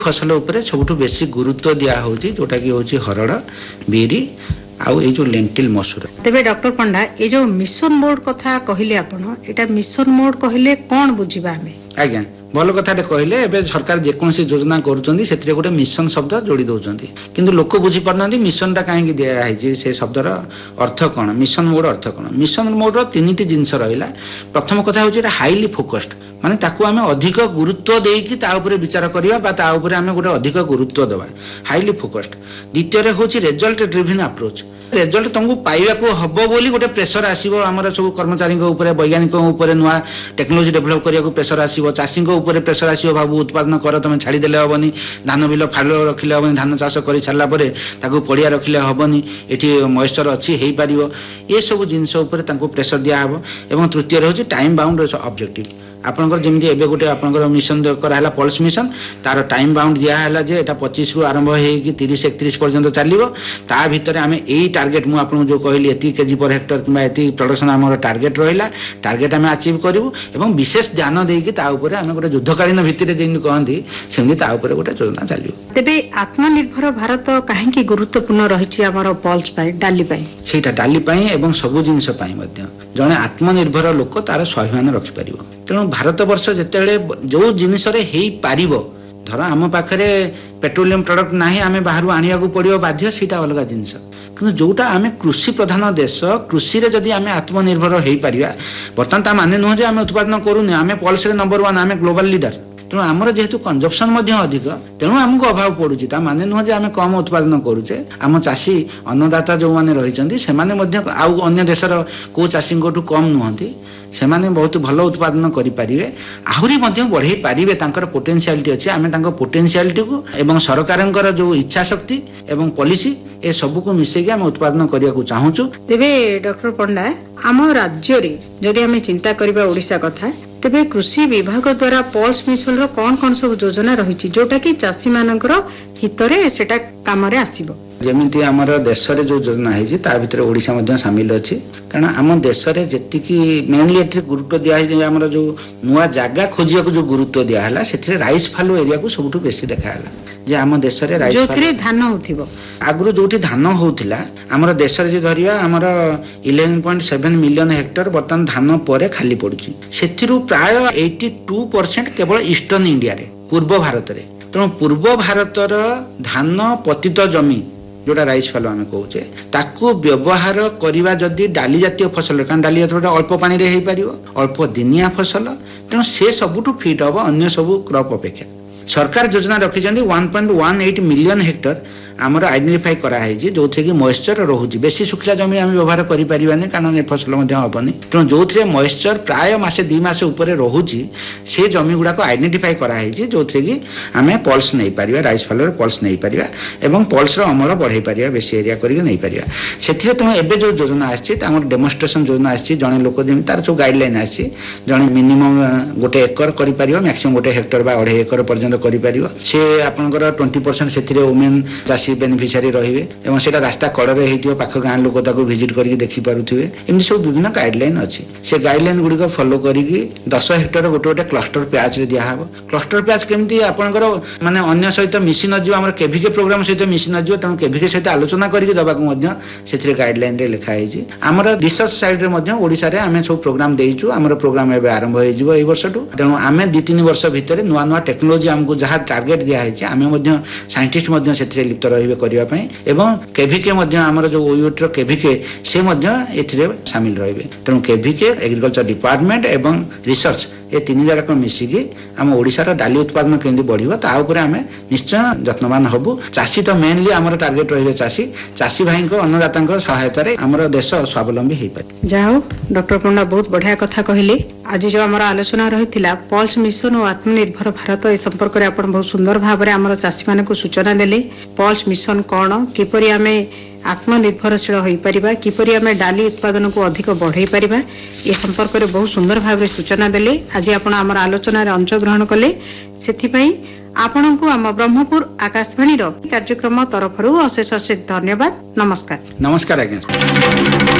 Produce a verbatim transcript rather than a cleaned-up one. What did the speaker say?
फसल उपरे सबुठु बेसी गुरुत्व दिया होची जोटा कि होची हरड़ बिरी आउ ए जो लेंटिल मसूर। तेबे डॉक्टर पंडा ए जो मिशन मोड कथा कहिले आपण एटा मिशन मोड कहिले कोन बुझिबा हमें? आज्ञा भल कथाटे कहले एबे सरकार जेकोसी योजना करूचंदी सेतरे गोटे मिशन शब्द जोड़ी दउचंदी किंतु लोक बुझी परनांदी मिशन टा काहे कि दिया है जे से शब्दर अर्थ कोन मिशन मोड अर्थ कोन। मिशन मोड रो तीनटी जिंस रहिला। प्रथम कथा होची हाईली फोकस्ड माने ताकू आमे अधिक गुरुत्व देकी ता ऊपर विचार करिया बा ता ऊपर आमे गोटे अधिक गुरुत्व देबा हाईली फोकस्ड। द्वितीय रे होची रिजल्ट ड्रिवन अप्रोच रिजल्ट तुमको पाइबा को हबो बोली गोटे प्रेशर आसीबो हमर सब कर्मचारी को ऊपर वैज्ञानिक ऊपर नुआ टेक्नोलॉजी डेवलप करिया को प्रेशर आसीबो चाषी को ऊपर प्रेशर आसीबो बाबू उत्पादन कर तुम छाड़ी देले हबनी धान बिल फालो रखिले हबनी धान चाष करि छाला परे ताको पड़िया रखिले हबनी एठी मॉइस्चर अछि हेई परिबो ए सब जिंस ऊपर ताको प्रेशर दिया हबो। एवं तृतीय रे होची टाइम बाउंड ऑब्जेक्टिव आपनकर जेमति एबे गोटे आपनकर मिशन कराला पल्स मिशन तार टाइम बाउंड दिया हला जे एटा पच्चीस रु आरंभ हे कि तीस इकतीस पर्यंत चलिबो ता भितरे आमे एई टार्गेट मु आपन जो कहली एती केजी पर हेक्टर किबा एती प्रोडक्शन हमर टार्गेट रहिला टार्गेट आमे अचीव करिवो एवं विशेष ध्यान देकी ता ऊपर आमे गोटे युद्धकालीन भितरे जेन कहंती सेमि ता ऊपर गोटे योजना चलियो। तेबे आत्मनिर्भर भारत काहे कि गुरुत्वपूर्ण रहिछि हमर पल्स पाई डाली पाई सेटा डाली पाई एवं सब जिंस पाई मध्ये जने आत्मनिर्भर लोक तार स्वाभिमान रखि परिबो। तेणु भारत वर्ष जिते जो जिनिस हेई पारिबो धर आम पाखरे पेट्रोलियम प्रोडक्ट नाही आमे बाहरु आनिया को पड़ियो बाध्य सीटा अलग जिनिस किंतु जोटा आमे कृषि प्रधान देश कृषि रे जदी आमे आत्मनिर्भर हेई परिबा बर्तमान ता माने नुह जे आमे उत्पादन करूनी आमे पल्स रे नंबर वन आमे ग्लोबल लीडर तेणु आमर जेहेतु कंजप्शन मध्य अधिक तेणु आमको अभाव पड़ुछि ता माने नुह जे आमे कम उत्पादन करूचे आम चाषी अन्नदाता जो माने रहिचंदी से माने मध्य आउ अन्य देशर को चाषी कोठु कम नुहंती से माने बहुत भल उत्पादन करि परिबे आहुरी मध्य बढ़ई परिबे तांकर पोटेंशियलिटी अछि आमे तांको पोटेंशियलिटी को एवं सरकारनकर जो इच्छा शक्ति एवं पॉलिसी ए सब को मिसे के हम उत्पादन करिया को चाहूछु। तेबे डॉक्टर पंडा आम राज्य रे जदि हमें चिंता करबा ओडिसा कथा तेबे कृषि विभाग द्वारा पल्स मिशन रो कोन कोन सब योजना रहिछि जोटा कि चाषी मानकर हितरे सेटा काम रे आसीबो? जेमिति हमर देश रे जो योजना है ता भितर ओडिसा मध्य शामिल अछि कारण आम देश रे जेतिकी मेनली एठी गुरुत्व दिया है हमर जो नुआ जागा खोजिया को जो गुरुत्व दिया हला सेथिरे राइस फालो एरिया को सबुठु बेसी देखा हला जे आम देश रे राइस जोथिरे धान होथिबो आगुरु जोठी धान होउथिला हमर देश रे जे धरिया हमर eleven point seven million Hector बर्तन धान परे खाली पड़ुछि सेथिरु प्राय बयासी परसेंट केवल ईस्टर्न इंडिया रे पूर्व भारत रे। तेणु पूर्व भारतर धान पतित जमी जोटा राइस फालो आमे कहूचे ताकू व्यवहार करिवा जदी डाली जातीय फसल कारण डाली जातीय अल्प पानी रे हेई परिवो अल्प दिनिया फसल तेणु से सबुठु फिट हबो अन्य सब क्रॉप अपेक्षा। सरकार योजना रखिछन्ती one point one eight million Hector आमर आइडेंटिफाई करा है जो थे कि मॉइस्चर रोचे बेसी सुखिला जमी आम व्यवहार करि परिबानी कारण ए फसल मध्य हबनी तेणु जो थे मॉइस्चर प्राय मासे दी मासे ऊपर रोचे से जमी गुडा को आइडेंटिफाई करा है जो थे कि आमे पल्स नहीं परिबा राइस फालो रे पल्स नहीं परिबा एवं पल्स रो अमल बढ़ाई परिबा बेसी एरिया करिके नहीं परिबा सेथिरे तेणु एबे जो योजना आछि तामर डेमोन्स्ट्रेशन योजना आछि जणे लोक जेमि तार जो गाइडलाइन आछि जणे मिनिमम गोटे एकर करि परिबा मैक्सिमम गोटे हेक्टर बा अढ़ाई एकर पर्यंत करि परिबा से आपनकर बीस परसेंट सेथिरे वुमेन चाषी बेनिफिशियरी रहिबे एवं सेटा रास्ता कड़रे हेतियो पाख गां लोक ताको विजिट करके देखि पारुथिबे एमि सब विभिन्न गाइडलाइन अछि से गाइडलाइन गुडी को फॉलो करिकि दस हेक्टर गोटे गोटे क्लस्टर प्याच रे दिया हबो। क्लस्टर प्याच केमति आपनकर माने अन्य सहित मिसी न जो हमर केवीके प्रोग्राम सहित मिसी न जो त केवीके सहित आलोचना करके दबा को मध्य सेथिरे गाइडलाइन रे लिखा हैछि। हमर रिसर्च साइड रे मध्य ओडिसा रे आमे सब प्रोग्राम देइछु हमर प्रोग्राम एबे आरंभ होई जिवो ए वर्षटु तेणु आमे दो तीन वर्ष भितरे नुवा नुवा टेक्नोलॉजी हमको जहा टार्गेट दिया हैछि आमे मध्य साइंटिस्ट मध्य सेथिरे लिप्त रहिबे करिया पई एवं केवीके मध्य हमर जो ओयूट रो केवीके से मध्य एथिरे शामिल रहिबे तेणु केवीके एग्रीकल्चर डिपार्टमेंट एवं रिसर्च ए तीन जाक मिसिकी आम ओडिसा रो डाली उत्पादन केंद्र बढ़िबो ता ऊपर आमे निश्चय यत्नवान हबु। चाषी तो मेनली हमर टार्गेट रहिबे चाषी चाषी भाई को अन्नदाता को सहायता रे हमर देश स्वावलंबी हेइ पाए। जाओ डॉक्टर पंडा बहुत बढ़िया कथा कहले। आज जो हमर आलोचना रहिथिला पल्स मिशन और आत्मनिर्भर भारत ए संपर्क रे आपण बहुत सुंदर भाव रे हमर चाषी माने को सूचना देले। पल्स मिशन कोन किपरि आमे आत्मनिर्भरशील होई परिबा किपरि आमे डाली उत्पादन को अधिक बढ़ाई परिबा ए संपर्क रे बहुत सुंदर भाव रे सूचना देले। आज आपण हमर आलोचना रे अंशग्रहण कले सेथि पई आपण को हम ब्रह्मपुर आकाशवाणी रो कार्यक्रम तरफरु अशेष अशेष धन्यवाद। नमस्कार। नमस्कार आज्ञा।